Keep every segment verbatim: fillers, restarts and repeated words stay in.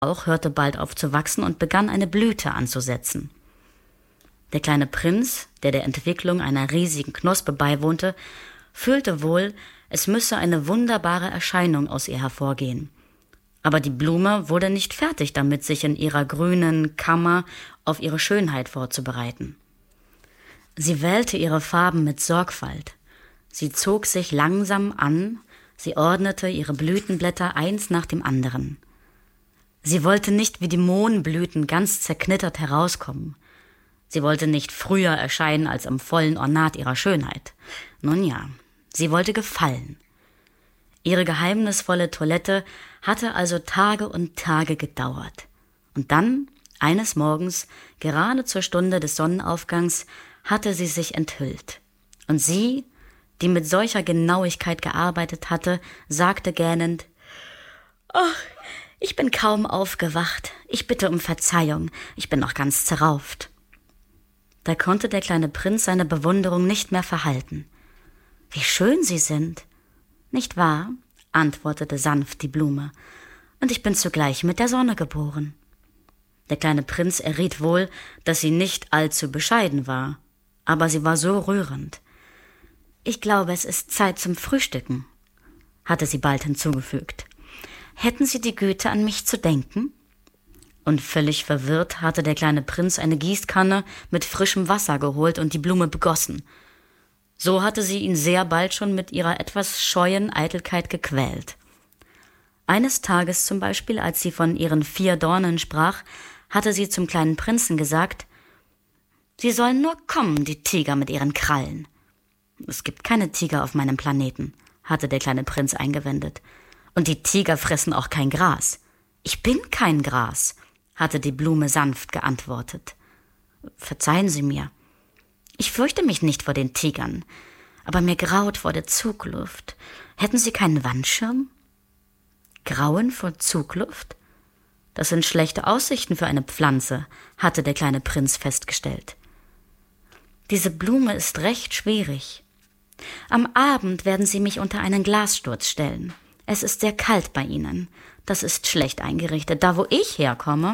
Auch hörte bald auf zu wachsen und begann eine Blüte anzusetzen. Der kleine Prinz, der der Entwicklung einer riesigen Knospe beiwohnte, fühlte wohl, es müsse eine wunderbare Erscheinung aus ihr hervorgehen. Aber die Blume wurde nicht fertig damit, sich in ihrer grünen Kammer auf ihre Schönheit vorzubereiten. Sie wählte ihre Farben mit Sorgfalt. Sie zog sich langsam an, sie ordnete ihre Blütenblätter eins nach dem anderen. Sie wollte nicht wie die Mohnblüten ganz zerknittert herauskommen. Sie wollte nicht früher erscheinen als am vollen Ornat ihrer Schönheit. Nun ja, sie wollte gefallen. Ihre geheimnisvolle Toilette hatte also Tage und Tage gedauert. Und dann, eines Morgens, gerade zur Stunde des Sonnenaufgangs, hatte sie sich enthüllt. Und sie, die mit solcher Genauigkeit gearbeitet hatte, sagte gähnend: »Ach, ich bin kaum aufgewacht. Ich bitte um Verzeihung. Ich bin noch ganz zerrauft.« Da konnte der kleine Prinz seine Bewunderung nicht mehr verhalten. »Wie schön Sie sind!« »Nicht wahr?«, antwortete sanft die Blume. »Und ich bin zugleich mit der Sonne geboren.« Der kleine Prinz erriet wohl, dass sie nicht allzu bescheiden war, aber sie war so rührend. »Ich glaube, es ist Zeit zum Frühstücken«, hatte sie bald hinzugefügt. »Hätten Sie die Güte, an mich zu denken?« Und völlig verwirrt hatte der kleine Prinz eine Gießkanne mit frischem Wasser geholt und die Blume begossen. So hatte sie ihn sehr bald schon mit ihrer etwas scheuen Eitelkeit gequält. Eines Tages zum Beispiel, als sie von ihren vier Dornen sprach, hatte sie zum kleinen Prinzen gesagt: »Sie sollen nur kommen, die Tiger mit ihren Krallen.« »Es gibt keine Tiger auf meinem Planeten«, hatte der kleine Prinz eingewendet. »Und die Tiger fressen auch kein Gras.« »Ich bin kein Gras«, hatte die Blume sanft geantwortet. »Verzeihen Sie mir. Ich fürchte mich nicht vor den Tigern, aber mir graut vor der Zugluft. Hätten Sie keinen Wandschirm?« »Grauen vor Zugluft? Das sind schlechte Aussichten für eine Pflanze«, hatte der kleine Prinz festgestellt. »Diese Blume ist recht schwierig. Am Abend werden Sie mich unter einen Glassturz stellen. Es ist sehr kalt bei Ihnen. Das ist schlecht eingerichtet, da wo ich herkomme.«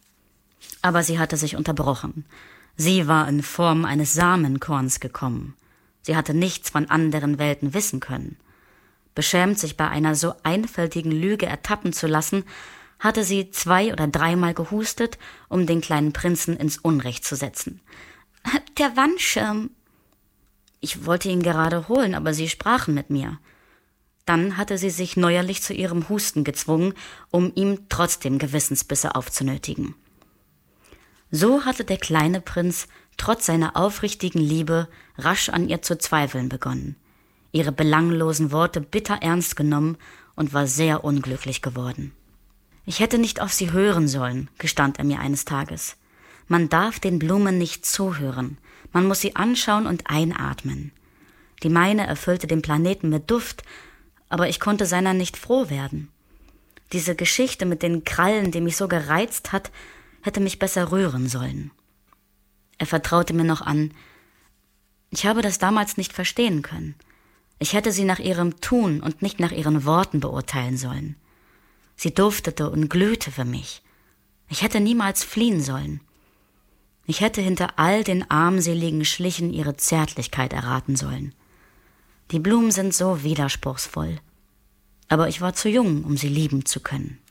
Aber sie hatte sich unterbrochen. Sie war in Form eines Samenkorns gekommen. Sie hatte nichts von anderen Welten wissen können. Beschämt, sich bei einer so einfältigen Lüge ertappen zu lassen, hatte sie zwei- oder dreimal gehustet, um den kleinen Prinzen ins Unrecht zu setzen. »Der Wandschirm!« »Ich wollte ihn gerade holen, aber Sie sprachen mit mir.« Dann hatte sie sich neuerlich zu ihrem Husten gezwungen, um ihm trotzdem Gewissensbisse aufzunötigen. So hatte der kleine Prinz trotz seiner aufrichtigen Liebe rasch an ihr zu zweifeln begonnen, ihre belanglosen Worte bitter ernst genommen und war sehr unglücklich geworden. »Ich hätte nicht auf sie hören sollen«, gestand er mir eines Tages. »Man darf den Blumen nicht zuhören, man muss sie anschauen und einatmen. Die meine erfüllte den Planeten mit Duft, aber ich konnte seiner nicht froh werden. Diese Geschichte mit den Krallen, die mich so gereizt hat, hätte mich besser rühren sollen.« Er vertraute mir noch an: »Ich habe das damals nicht verstehen können. Ich hätte sie nach ihrem Tun und nicht nach ihren Worten beurteilen sollen. Sie duftete und glühte für mich. Ich hätte niemals fliehen sollen. Ich hätte hinter all den armseligen Schlichen ihre Zärtlichkeit erraten sollen. Die Blumen sind so widerspruchsvoll. Aber ich war zu jung, um sie lieben zu können.«